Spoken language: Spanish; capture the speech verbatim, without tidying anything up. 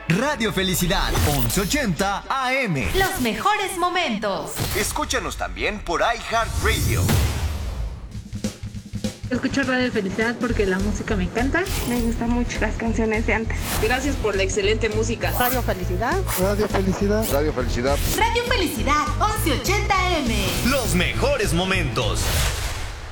Radio Felicidad, once ochenta A M. Los mejores momentos. Escúchanos también por iHeartRadio. Escucho Radio Felicidad porque la música me encanta. Me gustan mucho las canciones de antes. Gracias por la excelente música. Radio Felicidad. Radio Felicidad. Radio Felicidad. Radio Felicidad, once ochenta A M. Los mejores momentos.